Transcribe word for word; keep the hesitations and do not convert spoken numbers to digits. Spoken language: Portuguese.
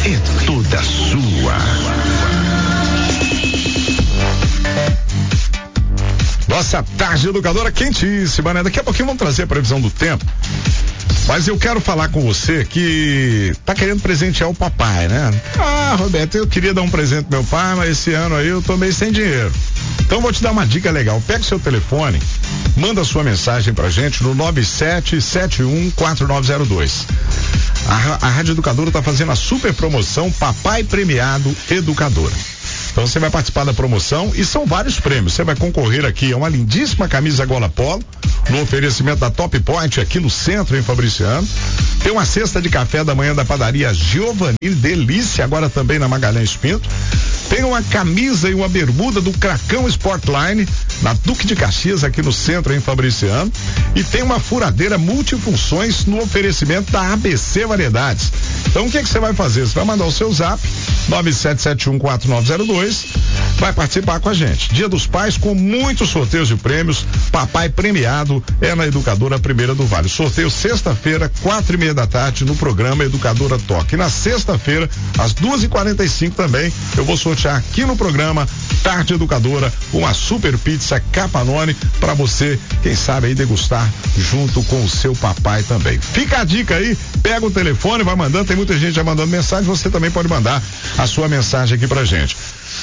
é toda sua. Nossa tarde educadora quentíssima, né? Daqui a pouquinho vamos trazer a previsão do tempo. Mas eu quero falar com você que tá querendo presentear o papai, né? Ah, Roberto, eu queria dar um presente pro meu pai, mas esse ano aí eu tô meio sem dinheiro. Então vou te dar uma dica legal. Pega o seu telefone, manda sua mensagem pra gente no nove sete sete um quatro nove zero dois. A, a Rádio Educadora tá fazendo a super promoção Papai Premiado Educadora. Então você vai participar da promoção e são vários prêmios. Você vai concorrer aqui a uma lindíssima camisa gola polo, no oferecimento da Top Point aqui no centro, em Fabriciano. Tem uma cesta de café da manhã da padaria Giovanni, delícia, agora também na Magalhães Pinto. Tem uma camisa e uma bermuda do Cracão Sportline, na Duque de Caxias, aqui no centro, em Fabriciano. E tem uma furadeira multifunções no oferecimento da A B C Variedades. Então o que que você vai fazer? Você vai mandar o seu zap, nove sete sete um quatro nove zero dois, vai participar com a gente. Dia dos Pais com muitos sorteios de prêmios, papai premiado é na Educadora Primeira do Vale. Sorteio sexta-feira, quatro e meia da tarde, no programa Educadora Toque. Na sexta-feira, às duas e quarenta e cinco também, eu vou sortear aqui no programa Tarde Educadora uma super pizza Capanone para você, quem sabe aí degustar junto com o seu papai também. Fica a dica aí, pega o telefone, vai mandando, tem muita gente já mandando mensagem, você também pode mandar a sua mensagem aqui pra gente.